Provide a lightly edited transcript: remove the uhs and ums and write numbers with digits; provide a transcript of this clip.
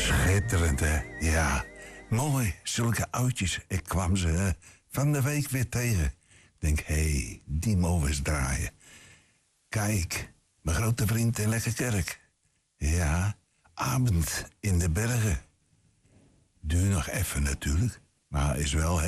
Schitterend, hè? Ja. Mooi, zulke oudjes. Ik kwam ze van de week weer tegen. Ik denk, hé, die mogen we eens draaien. Kijk, mijn grote vriend in Lekkerkerk. Ja, avond in de bergen. Duur nog even natuurlijk, maar is wel